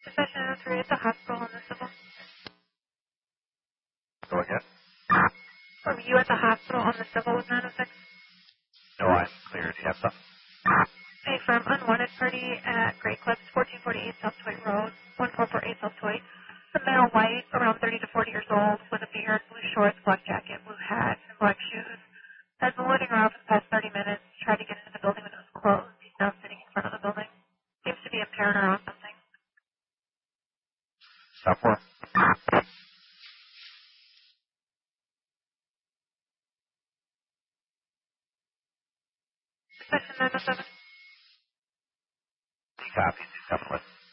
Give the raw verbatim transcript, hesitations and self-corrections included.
Session oh three at the hospital on the civil. Go again? Were you at the hospital on the civil with nine oh six? No, I'm clear. Do you have something? A firm unwanted party at Great Clips, fourteen forty-eight South Toy Road, one four four eight South Toy. The male white, around thirty to forty years old, with a beard, blue shorts, black jacket, blue hat, and black shoes. Has been loitering around for the past thirty minutes. Tried to get into the building when it was closed. He's now sitting in front of the building. Seems to be impaired or on something. Stop for. Session nine oh seven. He copies. He's coming with.